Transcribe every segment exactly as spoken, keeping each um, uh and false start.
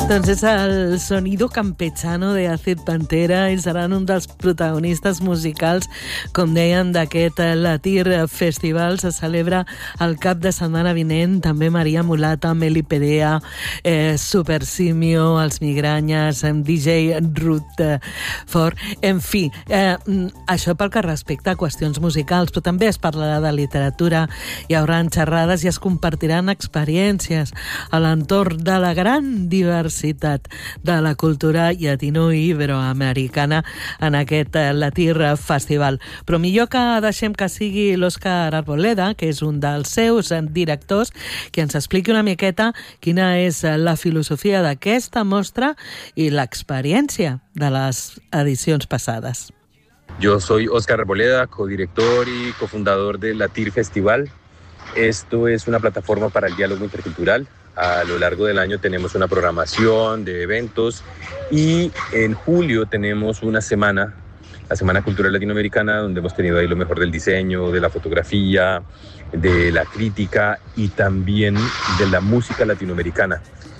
Doncs és el sonido campechano de Acid Pantera i seran un dels protagonistes musicals, com deien, d'aquest Latir Festival. Se celebra el cap de setmana vinent. També Maria Mulata, Meli Perea, eh, Super Simio, Els Migranyes, D J Rutherford. En fi, eh, això pel que respecta a qüestions musicals, però també es parlarà de literatura, hi haurà xerrades i es compartiran experiències a l'entorn de la gran diversitat de la cultura llatino-iberoamericana en aquest Latir Festival. Però millor que deixem que sigui l'Òscar Arboleda, que és un dels seus directors, que ens expliqui una miqueta quina és la filosofia d'aquesta mostra i l'experiència de les edicions passades. Yo soy Óscar Arboleda, codirector y cofundador del Latir Festival. Esto es una plataforma para el diálogo intercultural. A lo largo del año tenemos una programación de eventos y en julio tenemos una semana, la Semana Cultural Latinoamericana, donde hemos tenido ahí lo mejor del diseño, de la fotografía, de la crítica y también de la música latinoamericana.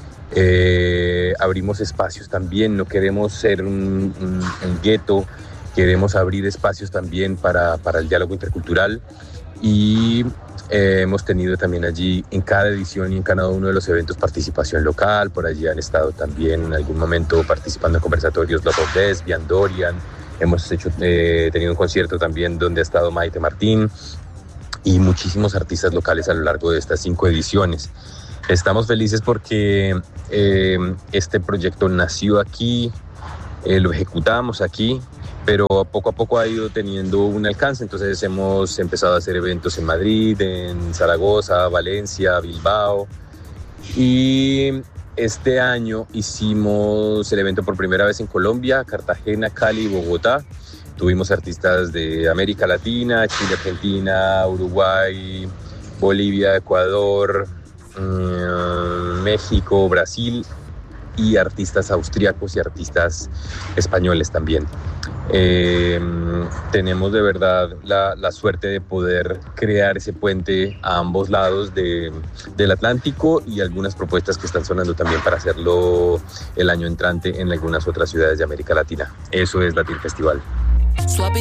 Eh, abrimos espacios también, no queremos ser un, un, un gueto, queremos abrir espacios también para, para el diálogo intercultural y eh, hemos tenido también allí en cada edición y en cada uno de los eventos participación local. Por allí han estado también en algún momento participando en conversatorios Love of Lesbian, Dorian. Hemos hecho, eh, tenido un concierto también donde ha estado Maite Martín y muchísimos artistas locales a lo largo de estas cinco ediciones. Estamos felices porque eh, este proyecto nació aquí, eh, lo ejecutamos aquí, pero poco a poco ha ido teniendo un alcance. Entonces hemos empezado a hacer eventos en Madrid, en Zaragoza, Valencia, Bilbao. Y este año hicimos el evento por primera vez en Colombia, Cartagena, Cali y Bogotá. Tuvimos artistas de América Latina, Chile, Argentina, Uruguay, Bolivia, Ecuador, mmm, México, Brasil y artistas austriacos y artistas españoles también. Eh, tenemos de verdad la, la suerte de poder crear ese puente a ambos lados de, del Atlántico y algunas propuestas que están sonando también para hacerlo el año entrante en algunas otras ciudades de América Latina. Eso es Latir Festival.